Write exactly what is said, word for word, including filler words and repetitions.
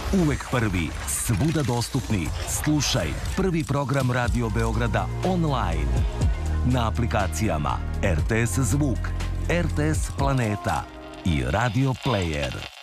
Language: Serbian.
Uvek prvi, svuda dostupni. Slušaj prvi program Radio Beograda online. Na aplikacijama R T S Zvuk, R T S Planeta i Radio Player.